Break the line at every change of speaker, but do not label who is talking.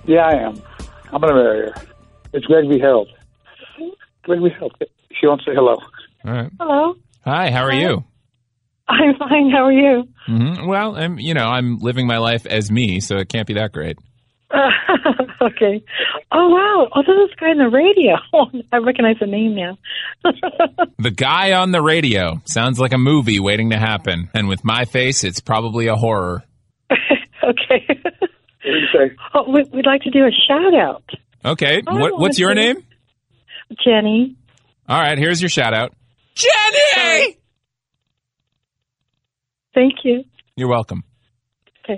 Yeah, I am. I'm going to marry her. It's Greg V. Harold. Greg V. Harold. She wants to say hello.
All right.
Hello.
Hi, how are you?
I'm fine. How are you?
Mm-hmm. Well, I'm living my life as me, so it can't be that great.
Okay. Oh, wow. Oh, this is guy on the radio. I recognize the name now.
The guy on the radio. Sounds like a movie waiting to happen. And with my face, it's probably a horror.
Okay.
What do you say?
Oh, we'd like to do a shout-out.
Okay. What's your name?
Jenny.
All right, here's your shout-out. Jenny!
Thank you.
You're welcome.